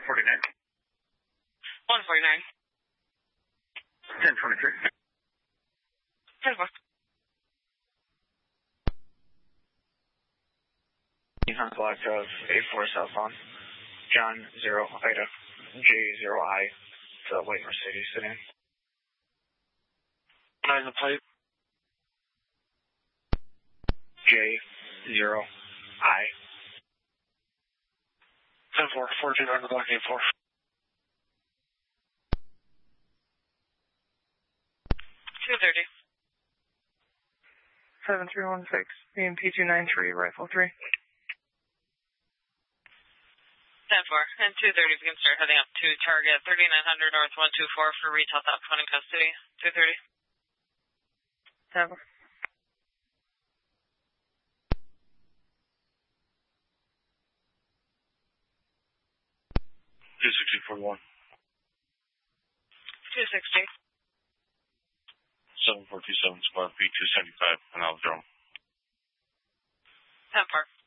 149. 149. 1023. 10-4. On block of 84 southbound. John 0 Ida J0I, the white Mercedes sedan. 9 the plate. J0I. 10-4. 14 on the block 84. 230. 7316, EMP 293, rifle 3. 10-4. And 230, we can start heading up to target 3900 North 124 for retail top phone in custody. 230. 10-4. 260-41. 260. 7427 squad B 275 and I'll drone. 10-4.